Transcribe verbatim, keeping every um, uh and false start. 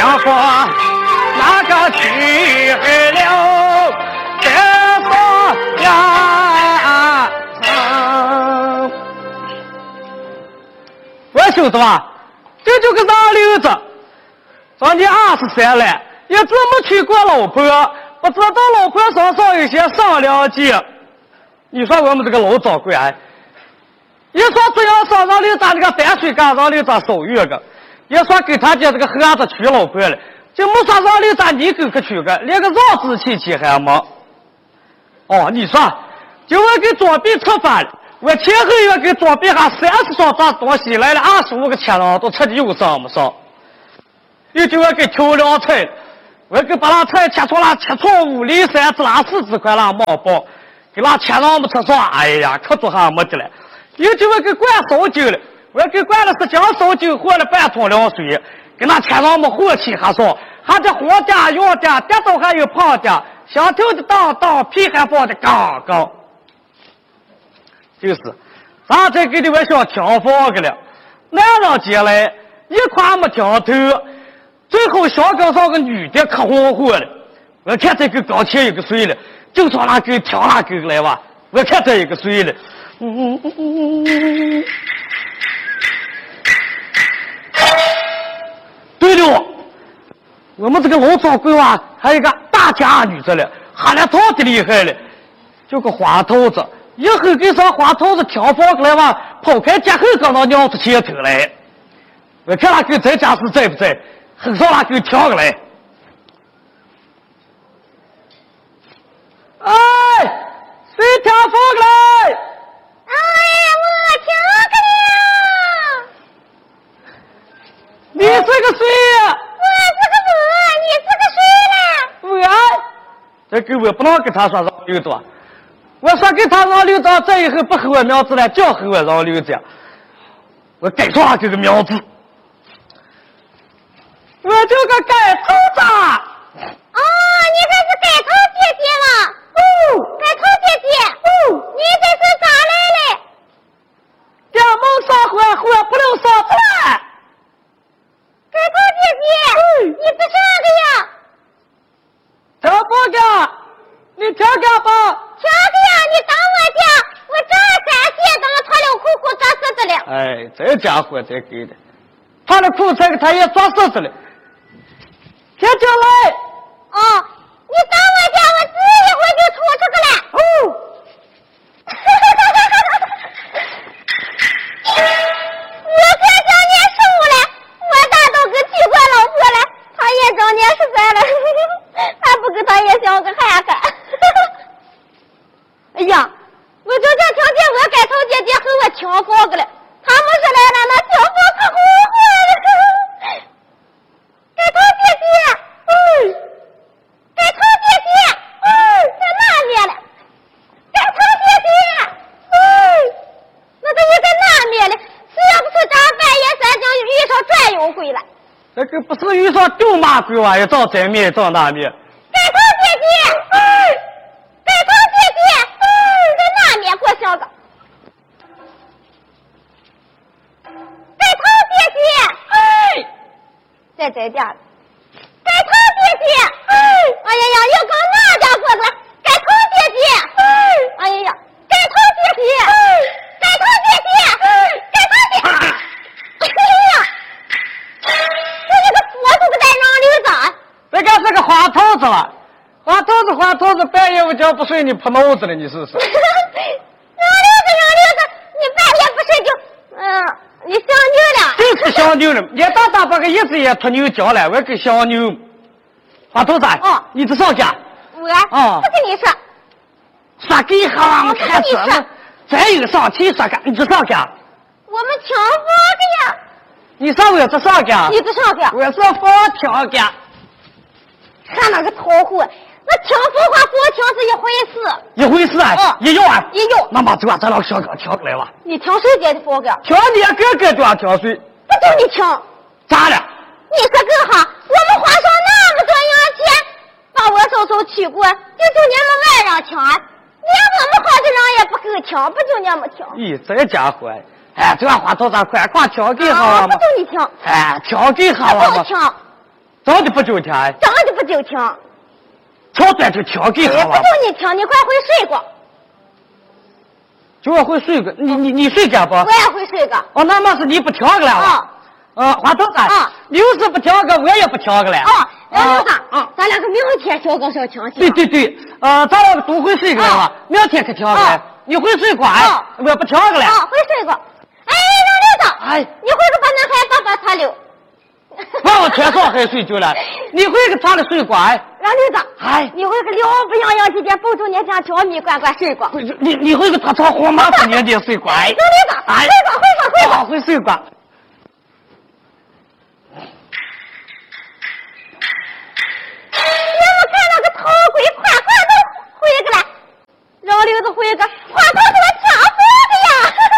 想过哪个去了别说呀、嗯、我兄弟吧，这就个让溜子让你二十三了也怎么娶过老婆，不知道老婆身上有些上了计。你说我们这个老掌柜啊，一说只要上让溜子那个反水干让溜子手月个，一说给他家这个孩子娶老婆了，就没说让溜子你给他娶个，连个让字气气还没。哦，你说就我给左臂吃饭了，我前后月给左臂还三十双这东西来了二十五个钱了，都吃的有上没上？又就我给调料菜，我给把那菜切出了切出五厘三只拿四只块那毛包，给那切上没吃上，哎呀，可做还没的了。又就我给灌烧酒了，我给灌了是姜烧酒，和了半桶凉水，给那切上没火气还烧，还这黄的、羊的、跌倒还有胖的，香头的当当，皮还放的刚刚。就是，咱这给的我想听房个了，男人进来一块没听头。最后香港上个女的可慌慌了，我看这个刚前有个睡了，就从那给挑那个来吧，我看这一个睡了，嗯嗯嗯嗯。对了，我们这个老掌柜啊，还有一个大家女子了，喊来多的厉害了，就个花头子，一会给上花头子挑房来吧，抛开家后刚到娘子前头来，我看那个在家是在不在？很少他给挑过来，哎，谁挑过来？ 哎，我挑过了。 你是个谁呀？ 我是个我，你是个谁呢？我，这个我不能跟他说让溜子，我说给他让溜子，这以后不和我名字了，叫和我让溜子，我改错了这个名字。我就个改头子。 哦，你这是改头姐姐了。 哦， 改头姐姐。 哦， 你这是咋来了？ 电门上火，火不能上出来。 改头姐姐， 嗯、 你是啥个呀？ 挑不个？你挑个吧。 挑个呀？你当我家，我这三鞋当脱了裤裤抓死的了。 哎，这家伙才给的，他的裤才给他也抓死了。天进来！ 哦，你当我家，我只一会就出这个了。 哦， 我才叫你十五了，我咋都给娶过老婆了？他也找你十三了，还不给他也想个看看。哎呀，我就这听见我改头姐姐和我挑房个了，他们是来了，那挑房可红火了。改头姐姐，嗯，改头姐姐，嗯，在那面了。改头姐姐，嗯，那都也在那面了。是要不是咱半夜三更遇上转悠回来？ 这个不是遇上丢马鬼啊，也照这面照那面。 改头姐姐，嗯，改头姐姐，嗯，在那面过小子。改头姐姐，嗯。在这边，改头姐姐，哎，哎呀呀，又搞那家伙子，改头姐姐，哎呀呀，改头姐姐，改头姐姐，改头姐，哎呀，这一个佛祖个带让驴子， 这个是个花头子了，花头子花头子，半夜我觉不睡你破脑子了，你试试。 让驴子让驴子，你半夜不睡就，嗯。你想牛了？ 就是想牛了，你大大把个一只也脱牛角了，我给想牛。花头子， 哦， 你这上家？ 我哦， 不跟你说。 说给好我们看什么？再有上去说个，你这上家？ 我们挑房的呀。 你上我这上家？ 你这上家？ 我是房挑家。 看那个桃花，那挑房和房挑是一回事。 一回事啊？ 哦， 一样啊？ 一样。 那么这把咱老小哥挑过来吧。 你挑谁家的房个？ 挑你个个都要挑谁？ 不就你挑？ 咋了？ 你说更好，我们花上那么多洋钱，把我手手取过，就就你们外人挑，连我们好的人也不够挑，不就你们挑？ 咦，这家伙，哎，这花头子快快挑给好了嘛？不就你挑？ 哎，挑给好了嘛？ 挑。 长得不就听？ 长得不就听？ 瞧在这听给他吧。 不就你听，你快会睡过。 就要会睡个，你你你睡觉不？ 我也会睡个。 哦，那么是你不听个了？ 啊。 呃，花头子。 啊。 你要是不听个，我也不听个了。 啊，杨刘子。啊。咱两个明天小高上听去。 对对对，呃，咱两个都会睡个了吧？明天可听个了。你会睡过？哎，我不听个了。 啊，会睡过。哎，杨刘子。 哎。 你会个把那孩爸爸擦溜。 把我天上还睡觉了，你会个他的睡过？哎， 杨刘子， 哎， 你会个两不样样几天抱着你像小米乖乖睡过？ 你你会个他唱黄马四年的睡过？哎， 杨刘子， 哎， 会过会过会过， 会睡过。